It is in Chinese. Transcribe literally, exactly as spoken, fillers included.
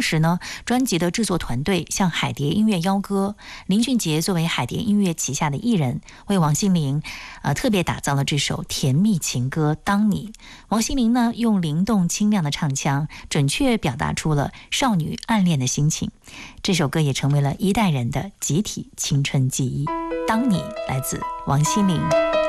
时呢，专辑的制作团队向海蝶音乐邀歌，林俊杰作为海蝶音乐旗下的艺人，为王心凌呃特别打造了这首甜蜜情歌《当你》。王心凌呢，用灵动清亮的唱腔，准确表达出了少女暗恋的心情。这首歌也成为了一代人的集体青春记忆。《当你》来自王心凌。